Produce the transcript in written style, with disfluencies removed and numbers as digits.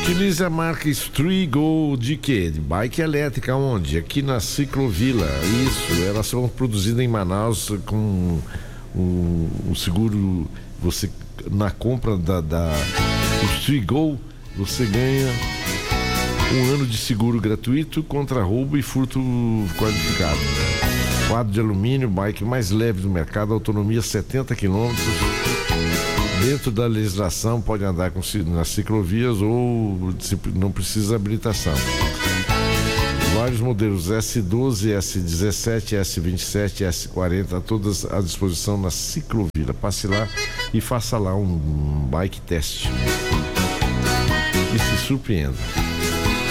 Utilize a marca Strigo de quê? De bike elétrica. Onde? Aqui na Ciclovila. Isso, elas são produzidas em Manaus com o seguro. Você, na compra da Strigo, você ganha 1 ano de seguro gratuito contra roubo e furto qualificado. Quadro de alumínio, bike mais leve do mercado, autonomia 70 km. Dentro da legislação, pode andar nas ciclovias ou não precisa habilitação. Vários modelos S12, S17, S27, S40, todas à disposição na Ciclovila. Passe lá e faça lá um bike test. E se surpreenda.